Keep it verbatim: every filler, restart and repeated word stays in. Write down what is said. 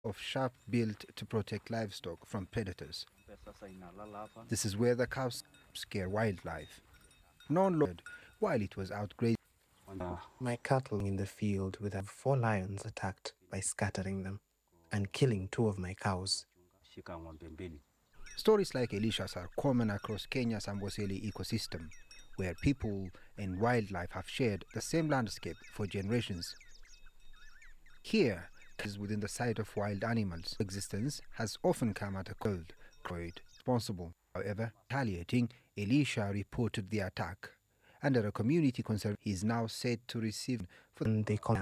of sharp built to protect livestock from predators. This is where the cows scare wildlife. Non-lord, while it was out grazing. My cattle in the field with four lions attacked by scattering them and killing two of my cows. Stories like Elisha's are common across Kenya's Amboseli ecosystem, where people and wildlife have shared the same landscape for generations. Here, is within the sight of wild animals. Existence has often come at a cold, crowd responsible. However, retaliating, Elisha reported the attack. Under a community concern, he is now said to receive. For they